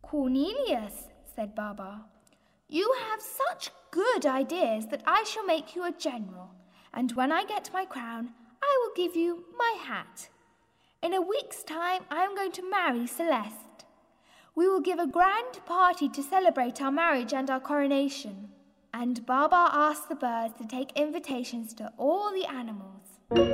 "Cornelius," said Baba, "you have such good ideas that I shall make you a general, and when I get my crown, I will give you my hat. In a week's time, I am going to marry Celeste. We will give a grand party to celebrate our marriage and our coronation." And Baba asked the birds to take invitations to all the animals.